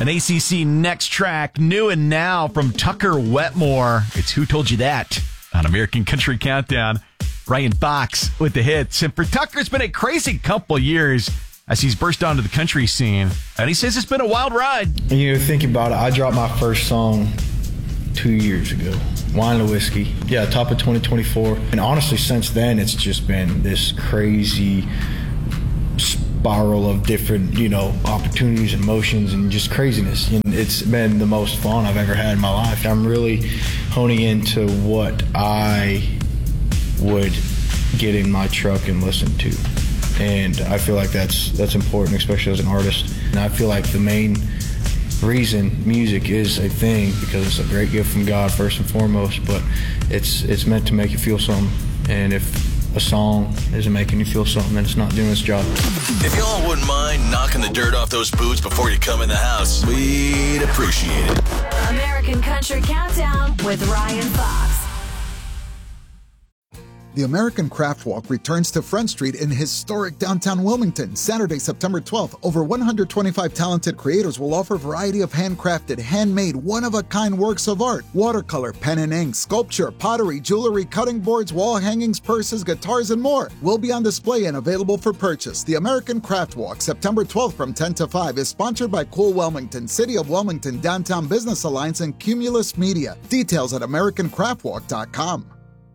An ACC Next Track, new and now from Tucker Wetmore. It's Who Told You That on American Country Countdown. Ryan Fox with the hits. And for Tucker, it's been a crazy couple years as he's burst onto the country scene. And he says it's been a wild ride. And think about it. I dropped my first song 2 years ago. Wine and Whiskey. Yeah, top of 2024. And honestly, since then, it's just been this crazy spiral of different, opportunities, emotions, and just craziness. And it's been the most fun I've ever had in my life. I'm really honing into what I would get in my truck and listen to. And I feel like that's important, especially as an artist. And I feel like the main reason music is a thing because it's a great gift from God first and foremost, but it's meant to make you feel something. And if a song isn't making you feel something, then it's not doing its job. If y'all wouldn't mind knocking the dirt off those boots before you come in the house, we'd appreciate it. American Country Countdown with Ryan Fox. The American Craft Walk returns to Front Street in historic downtown Wilmington, Saturday, September 12th. Over 125 talented creators will offer a variety of handcrafted, handmade, one-of-a-kind works of art. Watercolor, pen and ink, sculpture, pottery, jewelry, cutting boards, wall hangings, purses, guitars, and more will be on display and available for purchase. The American Craft Walk, September 12th from 10 to 5, is sponsored by Cool Wilmington, City of Wilmington, Downtown Business Alliance, and Cumulus Media. Details at americancraftwalk.com.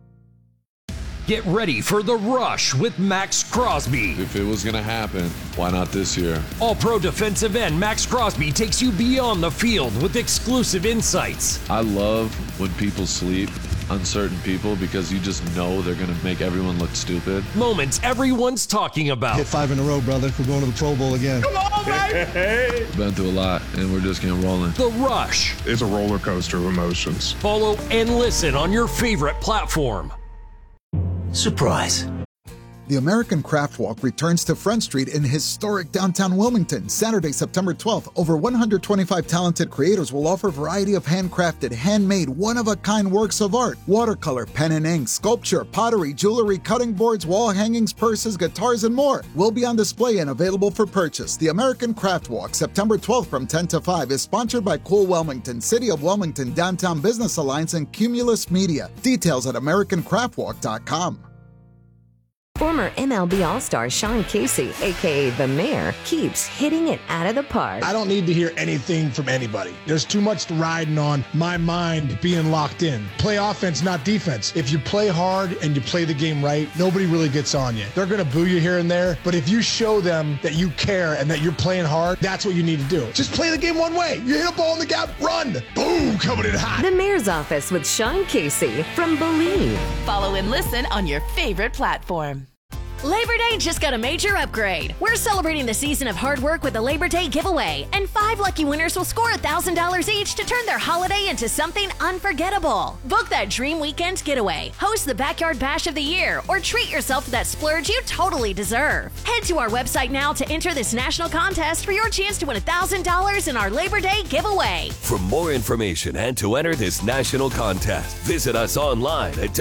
Get ready for The Rush with Max Crosby. If it was going to happen, why not this year? All-pro defensive end Max Crosby takes you beyond the field with exclusive insights. I love when people sleep on certain people because you just know they're going to make everyone look stupid. Moments everyone's talking about. Hit 5 in a row, brother. We're going to the Pro Bowl again. Come on, baby! Been through a lot, and we're just getting rolling. The Rush. It's a roller coaster of emotions. Follow and listen on your favorite platform. Surprise. The American Craft Walk returns to Front Street in historic downtown Wilmington, Saturday, September 12th. Over 125 talented creators will offer a variety of handcrafted, handmade, one-of-a-kind works of art. Watercolor, pen and ink, sculpture, pottery, jewelry, cutting boards, wall hangings, purses, guitars, and more will be on display and available for purchase. The American Craft Walk, September 12th from 10 to 5, is sponsored by Cool Wilmington, City of Wilmington, Downtown Business Alliance, and Cumulus Media. Details at americancraftwalk.com. Former MLB All-Star Sean Casey, a.k.a. The Mayor, keeps hitting it out of the park. I don't need to hear anything from anybody. There's too much riding on my mind being locked in. Play offense, not defense. If you play hard and you play the game right, nobody really gets on you. They're going to boo you here and there, but if you show them that you care and that you're playing hard, that's what you need to do. Just play the game one way. You hit a ball in the gap, run. Boom, coming in hot. The Mayor's Office with Sean Casey from Believe. Follow and listen on your favorite platform. Labor Day just got a major upgrade. We're celebrating the season of hard work with a Labor Day giveaway, and 5 lucky winners will score $1,000 each to turn their holiday into something unforgettable. Book that dream weekend getaway, host the Backyard Bash of the Year, or treat yourself to that splurge you totally deserve. Head to our website now to enter this national contest for your chance to win $1,000 in our Labor Day giveaway. For more information and to enter this national contest, visit us online at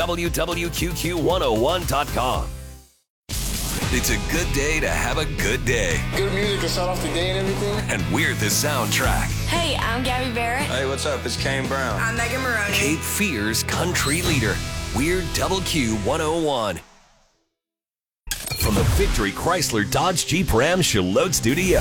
www.qqq101.com. It's a good day to have a good day. Good music to start off the day and everything. And we're the soundtrack. Hey, I'm Gabby Barrett. Hey, what's up? It's Kane Brown. I'm Megan Maroney. Cape Fear's country leader. We're Double Q 101. From the Victory Chrysler Dodge Jeep Ram Charlotte Studio.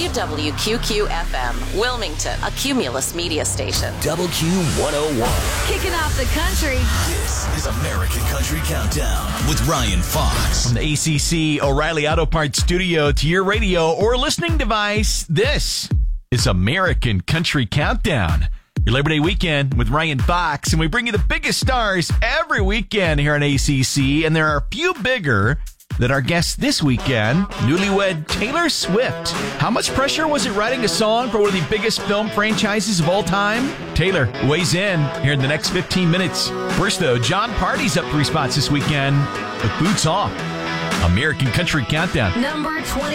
WWQQ-FM, Wilmington, a Cumulus media station. Double Q 101. Kicking off the country. This is American Country Countdown with Ryan Fox. From the ACC O'Reilly Auto Parts studio to your radio or listening device, this is American Country Countdown. Your Labor Day weekend with Ryan Fox, and we bring you the biggest stars every weekend here on ACC, and there are a few bigger than our guest this weekend, newlywed Taylor Swift. How much pressure was it writing a song for one of the biggest film franchises of all time? Taylor weighs in here in the next 15 minutes. First, though, John Party's up 3 spots this weekend with Boots Off. American Country Countdown. Number 20.